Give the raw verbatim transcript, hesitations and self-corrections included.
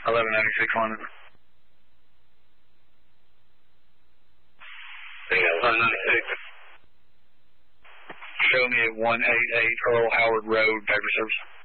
eleven ninety-six London. eleven ninety-six. Show me at one eighty-eight Earl Howard Road, paper service.